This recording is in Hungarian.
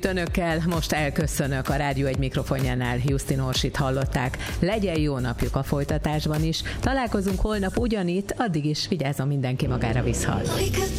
Önökkel most elköszönök, a Rádió egy mikrofonjánál Justin Orsit hallották. Legyen jó napjuk a folytatásban is. Találkozunk holnap ugyanitt, addig is vigyázzon mindenki magára, viszhalt.